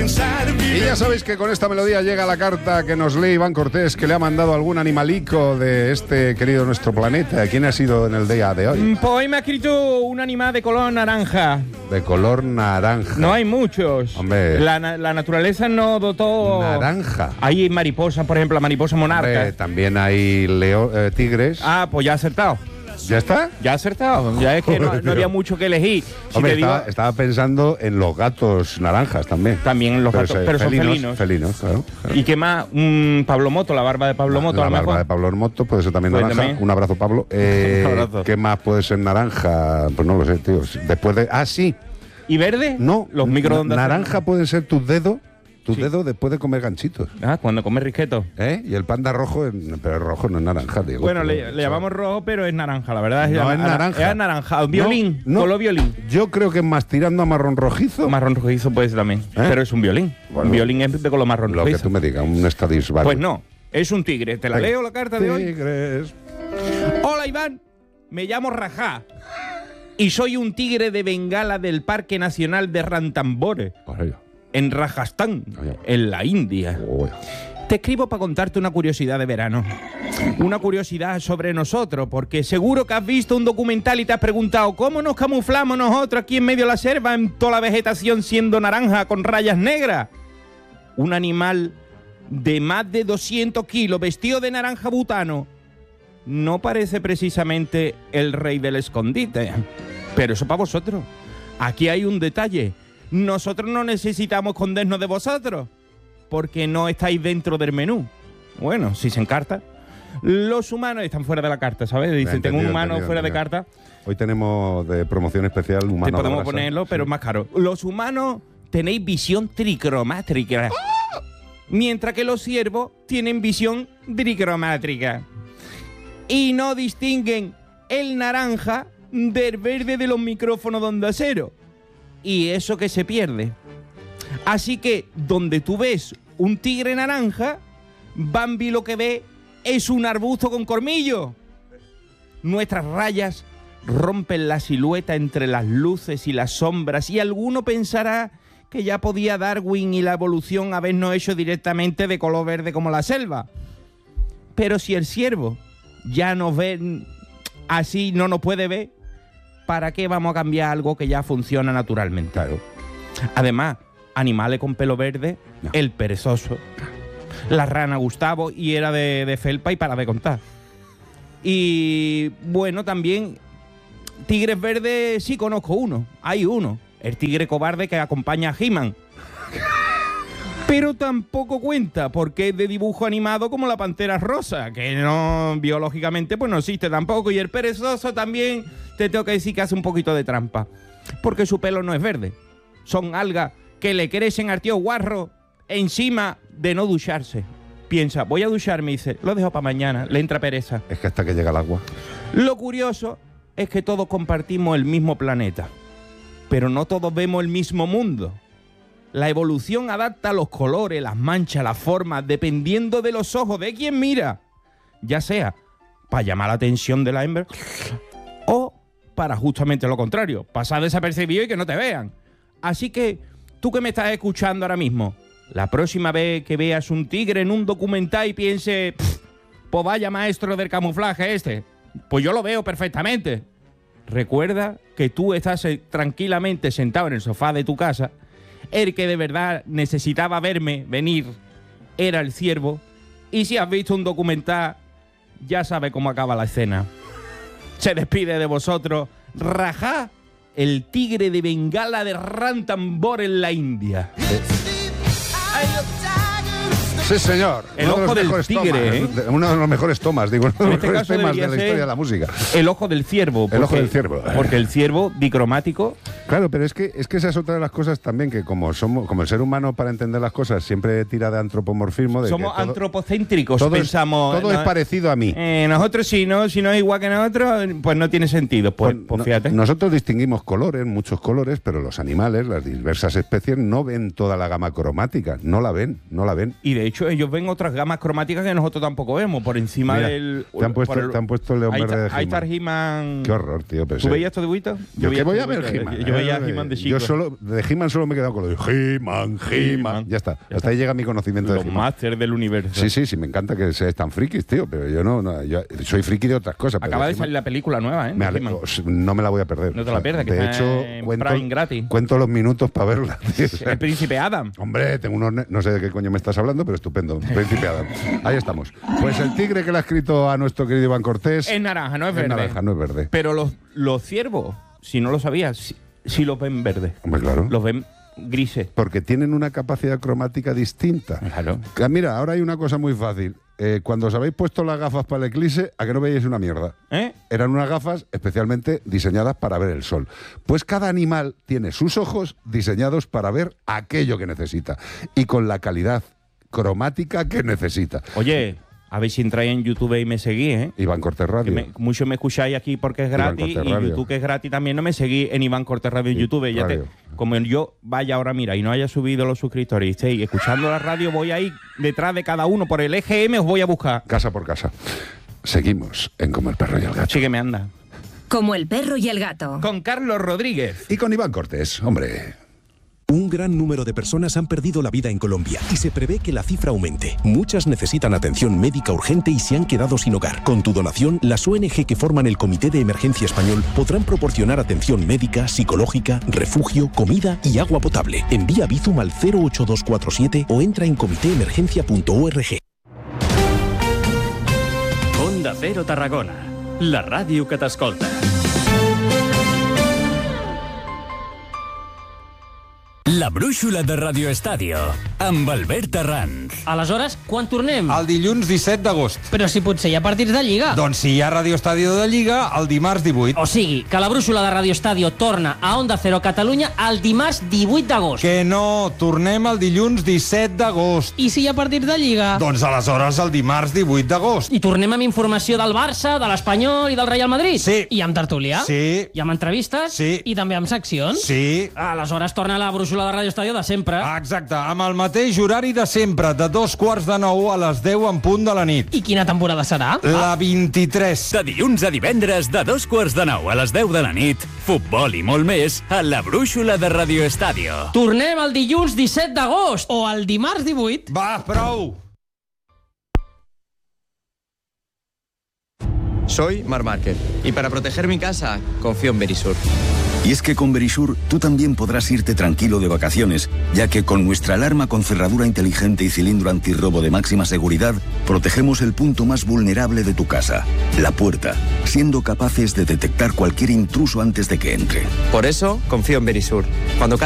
Y ya sabéis que con esta melodía llega la carta que nos lee Iván Cortés, que le ha mandado algún animalico de este querido nuestro planeta. ¿Quién ha sido en el día de hoy? Pues hoy me ha escrito un animal de color naranja. De color naranja. No hay muchos. Hombre. La naturaleza no dotó... Naranja. Hay mariposas, por ejemplo, la mariposa monarca. Hombre, también hay tigres. Ah, pues ya ha acertado. ¿Ya está? Ya ha acertado. Ya es que no había mucho que elegir. Si Hombre, te digo, estaba pensando en los gatos naranjas también. también los gatos, pero son felinos. Felinos, claro. ¿Y qué más? Pablo Moto, la barba de Pablo Moto. La a lo barba mejor. de Pablo Moto puede ser también Pues naranja. también. Un abrazo, Pablo. Un abrazo. ¿Qué más puede ser naranja? Pues no lo sé, tío. Después de... Ah, sí. ¿Y verde? No. Los microondas. Naranja pueden ser tus dedos. Tus Sí. dedos después de comer ganchitos. Ah, cuando comes risqueto. Y el panda rojo, pero el rojo no es naranja, Diego. Bueno, le llamamos rojo, pero es naranja, la verdad. No es naranja. Es anaranjado. Violín. No. Color violín. Yo creo que es más tirando a marrón rojizo. Marrón rojizo puede ser también. Pero es un violín. Bueno, Un violín es de color marrón Lo que rojizo. tú me digas, un Stradivarius. Pues no, es un tigre. ¿Te la Venga. leo la carta de hoy? Tigres. Hola, Iván. Me llamo Rajá. Y soy un tigre de Bengala del Parque Nacional de Ranthambore, en Rajasthan, en la India. Te escribo para contarte una curiosidad de verano. Una curiosidad sobre nosotros, porque seguro que has visto un documental y te has preguntado ¿cómo nos camuflamos nosotros aquí en medio de la selva en toda la vegetación siendo naranja con rayas negras? Un animal de más de 200 kilos vestido de naranja butano no parece precisamente el rey del escondite. Pero eso para vosotros. Aquí hay un detalle. Nosotros no necesitamos escondernos de vosotros, porque no estáis dentro del menú. Bueno, si se encarta. Los humanos están fuera de la carta, ¿sabes? Dicen, tengo un humano fuera de carta. Hoy tenemos de promoción especial humano. Te podemos grasa. ponerlo, pero es más caro. Los humanos tenéis visión tricromátrica, mientras que los ciervos tienen visión tricromátrica. Y no distinguen el naranja del verde de los micrófonos de Onda Cero. Y eso que se pierde. Así que donde tú ves un tigre naranja, Bambi lo que ve es un arbusto con colmillo. Nuestras rayas rompen la silueta entre las luces y las sombras, y alguno pensará que ya podía Darwin y la evolución habernos hecho directamente de color verde como la selva. Pero si el ciervo ya nos ve así, no nos puede ver, ¿para qué vamos a cambiar algo que ya funciona naturalmente? Claro. Además, animales con pelo verde, no. El perezoso, la rana Gustavo, y era de felpa y para de contar. Y bueno, también tigres verdes sí conozco uno, hay uno, el tigre cobarde que acompaña a He-Man. Pero tampoco cuenta porque es de dibujo animado como la pantera rosa, que no, biológicamente pues no existe tampoco. Y el perezoso también te tengo que decir que hace un poquito de trampa, porque su pelo no es verde, son algas que le crecen al tío guarro encima de no ducharse. Piensa, voy a ducharme y dice, lo dejo para mañana, le entra pereza. Es que hasta que llega el agua. Lo curioso es que todos compartimos el mismo planeta, pero no todos vemos el mismo mundo. La evolución adapta los colores, las manchas, las formas, dependiendo de los ojos de quien mira. Ya sea para llamar la atención de la hembra o para justamente lo contrario, pasar desapercibido y que no te vean. Así que, tú que me estás escuchando ahora mismo, la próxima vez que veas un tigre en un documental y piense, pues vaya maestro del camuflaje este, pues yo lo veo perfectamente. Recuerda que tú estás tranquilamente sentado en el sofá de tu casa. El que de verdad necesitaba verme venir era el ciervo. Y si has visto un documental, ya sabes cómo acaba la escena. Se despide de vosotros Rajá, el tigre de Bengala de Ranthambore en la India. Sí, señor. El ojo del tigre, Uno de los mejores tomas, digo, uno de los mejores caso temas de la debería historia ser de la música. El ojo del ciervo. El ojo del ciervo. Porque el ciervo dicromático. Claro, pero es que esa es otra de las cosas también, que como el ser humano para entender las cosas siempre tira de antropomorfismo. Somos antropocéntricos, todo pensamos. Todo es parecido a mí. Nosotros si no es igual que nosotros, pues no tiene sentido. Pues fíjate. Nosotros distinguimos colores, muchos colores, pero los animales, las diversas especies, no ven toda la gama cromática. No la ven. Y de hecho, ellos ven otras gamas cromáticas que nosotros tampoco vemos, por encima Mira, del... te han puesto el León Verde de Ahí está el He-Man. He-Man. Qué horror, tío. ¿Tú veías esto de Wito? Yo que voy a ver He-Man. Yo veía He-Man de chico. De He-Man solo me he quedado con lo de He-Man. Ya está. Hasta ahí llega mi conocimiento de Los He-Man. máster del universo. Sí, me encanta que seas tan frikis, tío, pero yo no, yo soy friki de otras cosas. Acaba de salir la película nueva, ¿eh? No me la voy a perder. No te la pierdas, que de está hecho, en Prime gratis. cuento los minutos para verla. Tío. El príncipe Adam. Hombre, tengo unos... No sé de qué coño me estás hablando, pero estupendo. Príncipe Adam. Ahí estamos. Pues el tigre que le ha escrito a nuestro querido Iván Cortés... Es naranja, no es verde. Es naranja, no es verde. Pero los ciervos, si no lo sabías, sí los ven verdes. Hombre, claro. Los ven grises. Porque tienen una capacidad cromática distinta. Claro. Mira, ahora hay una cosa muy fácil. Cuando os habéis puesto las gafas para el eclipse, a que no veíais una mierda. Eran unas gafas especialmente diseñadas para ver el sol. Pues cada animal tiene sus ojos diseñados para ver aquello que necesita y con la calidad cromática que necesita. Oye, a ver si entráis en YouTube y me seguís, ¿eh? Iván Cortés Radio. Muchos me escucháis aquí porque es gratis, y YouTube, que es gratis, también no me seguís en Iván Cortés Radio en YouTube. Como yo vaya ahora, mira, y no haya subido los suscriptores y estéis escuchando la radio, voy a ir detrás de cada uno. Por el EGM os voy a buscar. Casa por casa. Seguimos en Como el perro y el gato. Sí que me anda. Como el perro y el gato. Con Carlos Rodríguez. Y con Iván Cortés, hombre. Un gran número de personas han perdido la vida en Colombia y se prevé que la cifra aumente. Muchas necesitan atención médica urgente y se han quedado sin hogar. Con tu donación, las ONG que forman el Comité de Emergencia Español podrán proporcionar atención médica, psicológica, refugio, comida y agua potable. Envía Bizum al 08247 o entra en comitéemergencia.org. Onda Cero Tarragona, la ràdio que t'escolta. La brúixola de Radio Estadio, amb Albert Arranz. Aleshores, quan tornem? El dilluns 17 d'agost. Però si potser hi ha partits de Lliga. Doncs si hi ha Radio Estadio de Lliga, el dimarts 18. O sigui, que la brúixola de Radio Estadio torna a Onda Cero Catalunya el dimarts 18 d'agost. Que no, tornem el dilluns 17 d'agost. I si hi ha partits de Lliga? Doncs aleshores el dimarts 18 d'agost. I tornem amb informació del Barça, de l'Espanyol i del Real Madrid? Sí. I amb tertúlia? Sí. I amb entrevistes? Sí. I també amb seccions? Sí. Aleshores torna la brúixola de Radio Estadio de sempre. Exacte, amb el mateix horari de sempre, de 8:45 a les 10 en punt de la nit. I quina temporada serà? La 23. De dilluns a divendres, de 8:45 a les 10 de la nit, futbol i molt més a la brúixola de Radio Estadio. Tornem el dilluns 17 d'agost o el dimarts 18. Va, prou! Soy Mar Márquez y para proteger mi casa confío en Verisur. Y es que con Verisur tú también podrás irte tranquilo de vacaciones, ya que con nuestra alarma con cerradura inteligente y cilindro antirrobo de máxima seguridad, protegemos el punto más vulnerable de tu casa, la puerta, siendo capaces de detectar cualquier intruso antes de que entre. Por eso confío en Verisur. Cuando